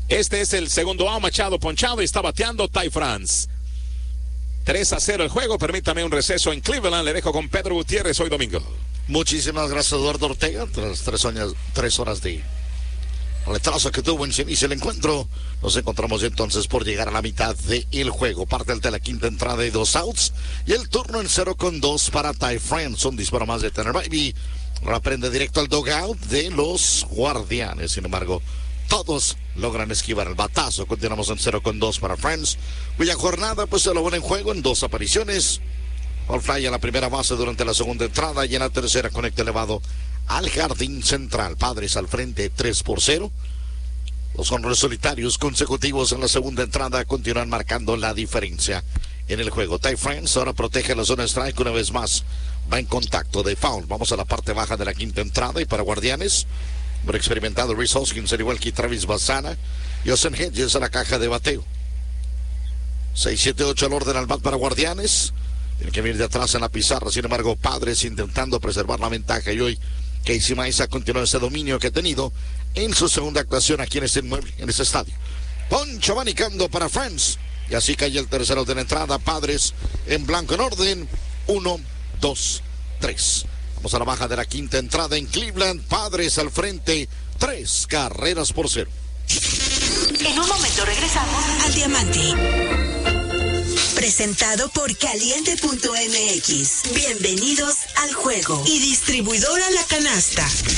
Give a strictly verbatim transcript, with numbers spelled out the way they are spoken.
Este es el segundo out, Machado ponchado y está bateando Ty France. tres a cero el juego, permítame un receso en Cleveland, le dejo con Pedro Gutiérrez hoy domingo. Muchísimas gracias, Eduardo Ortega. Tras tres, años, tres horas de retraso que tuvo en su inicio el encuentro, nos encontramos entonces por llegar a la mitad del juego. Parte de la quinta entrada y dos outs, y el turno en cero con dos para Ty France. Un disparo más de Tanner Bibee, reprende directo al dugout de los Guardianes. Sin embargo, todos logran esquivar el batazo. Continuamos en cero con dos para France, cuya jornada pues se lo pone en juego en dos apariciones. All fly a la primera base durante la segunda entrada, y en la tercera conecta elevado al jardín central. Padres al frente tres por cero. Los honores solitarios consecutivos en la segunda entrada continúan marcando la diferencia en el juego. Ty France ahora protege la zona strike una vez más. Va en contacto de foul. Vamos a la parte baja de la quinta entrada, y para Guardianes, por experimentado Rhys Hoskins, al igual que Travis Bassana y Austin Hedges a la caja de bateo. seis siete ocho al orden al bat para Guardianes. Tiene que venir de atrás en la pizarra. Sin embargo, Padres intentando preservar la ventaja, y hoy Casey Maiza continúa ese dominio que ha tenido en su segunda actuación aquí en este inmueble, en este estadio. Poncho abanicando para France, y así cae el tercero de la entrada. Padres en blanco en orden. Uno, dos, tres. Vamos a la baja de la quinta entrada en Cleveland. Padres al frente, tres carreras por cero. En un momento regresamos al Diamante. Presentado por Caliente punto M X. Bienvenidos al juego. Y distribuidora La Canasta.